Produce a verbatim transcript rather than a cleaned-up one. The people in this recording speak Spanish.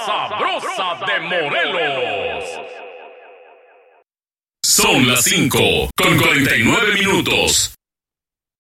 sabrosa de Morelos. Son las cinco con cuarenta y nueve minutos.